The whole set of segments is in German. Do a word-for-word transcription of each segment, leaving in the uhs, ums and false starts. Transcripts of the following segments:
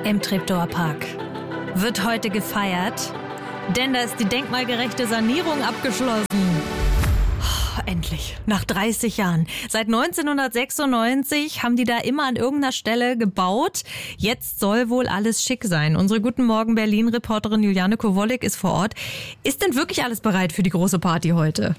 Im Treptower Park wird heute gefeiert, denn da ist die denkmalgerechte Sanierung abgeschlossen. Oh, endlich, nach dreißig Jahren. Seit neunzehnhundertsechsundneunzig haben die da immer an irgendeiner Stelle gebaut. Jetzt soll wohl alles schick sein. Unsere Guten Morgen Berlin-Reporterin Juliane Kowolek ist vor Ort. Ist denn wirklich alles bereit für die große Party heute?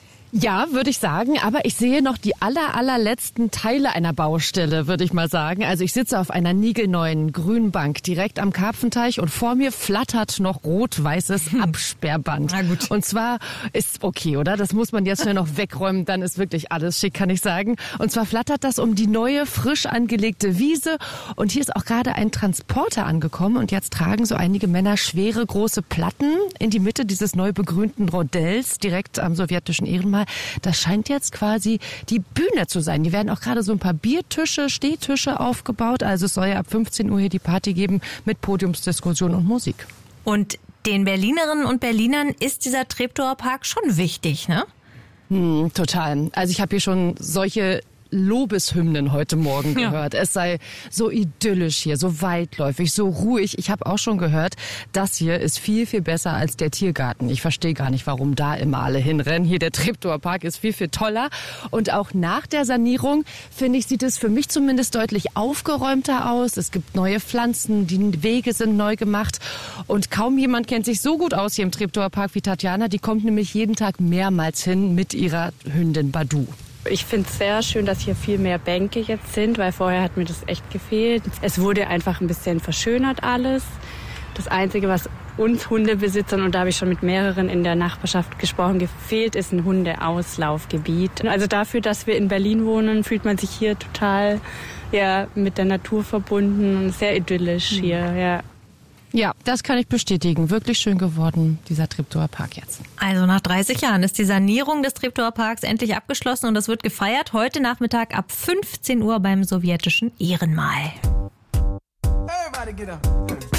Ja, würde ich sagen, aber ich sehe noch die aller, allerletzten Teile einer Baustelle, würde ich mal sagen. Also ich sitze auf einer niegelneuen Grünbank direkt am Karpfenteich und vor mir flattert noch rot-weißes Absperrband. Na gut. Und zwar ist okay, oder? Das muss man jetzt schnell noch wegräumen, dann ist wirklich alles schick, kann ich sagen. Und zwar flattert das um die neue, frisch angelegte Wiese und hier ist auch gerade ein Transporter angekommen und jetzt tragen so einige Männer schwere, große Platten in die Mitte dieses neu begrünten Rodells direkt am sowjetischen Ehrenmal. Das scheint jetzt quasi die Bühne zu sein. Die werden auch gerade so ein paar Biertische, Stehtische aufgebaut. Also es soll ja ab fünfzehn Uhr hier die Party geben mit Podiumsdiskussion und Musik. Und den Berlinerinnen und Berlinern ist dieser Treptower Park schon wichtig, ne? Hm, total. Also ich habe hier schon solche Lobeshymnen heute Morgen gehört. Ja. Es sei so idyllisch hier, so weitläufig, so ruhig. Ich habe auch schon gehört, das hier ist viel, viel besser als der Tiergarten. Ich verstehe gar nicht, warum da immer alle hinrennen. Hier der Treptower Park ist viel, viel toller. Und auch nach der Sanierung, finde ich, sieht es für mich zumindest deutlich aufgeräumter aus. Es gibt neue Pflanzen, die Wege sind neu gemacht. Und kaum jemand kennt sich so gut aus hier im Treptower Park wie Tatjana. Die kommt nämlich jeden Tag mehrmals hin mit ihrer Hündin Badu. Ich finde es sehr schön, dass hier viel mehr Bänke jetzt sind, weil vorher hat mir das echt gefehlt. Es wurde einfach ein bisschen verschönert alles. Das Einzige, was uns Hundebesitzern, und da habe ich schon mit mehreren in der Nachbarschaft gesprochen, gefehlt, ist ein Hundeauslaufgebiet. Also dafür, dass wir in Berlin wohnen, fühlt man sich hier total ja, mit der Natur verbunden und sehr idyllisch hier. Ja. Ja, das kann ich bestätigen. Wirklich schön geworden, dieser Treptower Park jetzt. Also nach dreißig Jahren ist die Sanierung des Treptower Parks endlich abgeschlossen und das wird gefeiert heute Nachmittag ab fünfzehn Uhr beim sowjetischen Ehrenmal. Everybody get up.